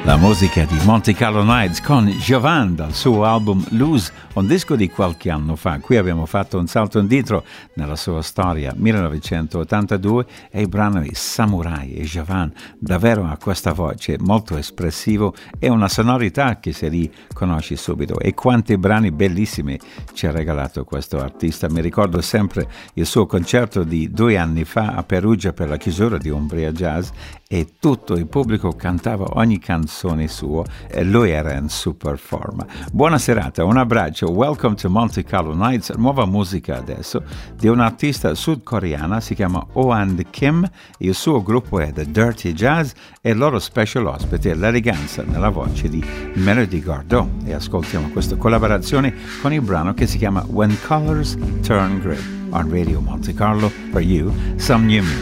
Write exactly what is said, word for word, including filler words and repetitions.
La musica di Monte Carlo Nights con Jovan dal suo album Lose, un disco di qualche anno fa. Qui abbiamo fatto un salto indietro nella sua storia, millenovecentottantadue, e il brano è Samurai, e Jovan davvero ha questa voce molto espressivo e una sonorità che si riconosce subito. E quanti brani bellissimi ci ha regalato questo artista. Mi ricordo sempre il suo concerto di due anni fa a Perugia per la chiusura di Umbria Jazz, e tutto il pubblico cantava ogni canzone sua e lui era in super forma. Buona serata, un abbraccio, welcome to Monte Carlo Nights. Nuova musica adesso di un'artista sudcoreana, si chiama Oh and Kim, il suo gruppo è The Dirty Jazz e il loro special ospite è l'eleganza nella voce di Melody Gardot, e ascoltiamo questa collaborazione con il brano che si chiama When Colors Turn Gray on Radio Monte Carlo. For you, some new music.